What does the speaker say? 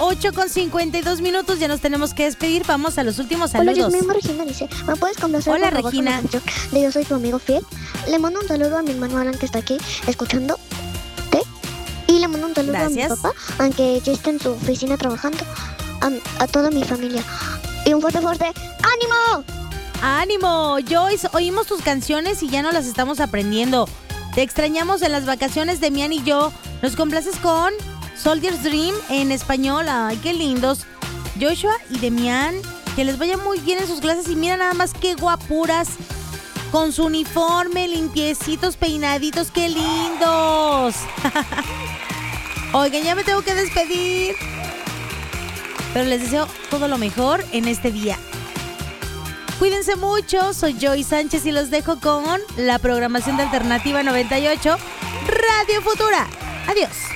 8:52, ya nos tenemos que despedir. Vamos a los últimos saludos. Hola, yo soy Regina, dice, ¿me puedes complacer? Hola, por favor, Regina. con la canción de Yo soy tu amigo fiel? Le mando un saludo a mi hermano Alan, que está aquí escuchando. Y le mando un saludo Gracias. a mi papá, aunque ya está en su oficina trabajando. A toda mi familia. Y un fuerte, fuerte ¡ánimo! ¡Ánimo! Joyce, oímos tus canciones y ya no las estamos aprendiendo. Te extrañamos en las vacaciones, Demian y yo. Nos complaces con Soldier's Dream en español. ¡Ay, qué lindos! Joshua y Demian, que les vaya muy bien en sus clases. Y mira nada más qué guapuras, con su uniforme, limpiecitos, peinaditos. ¡Qué lindos! Oigan, ya me tengo que despedir, pero les deseo todo lo mejor en este día. Cuídense mucho, soy Joy Sánchez y los dejo con la programación de Alternativa 98, Radio Futura. Adiós.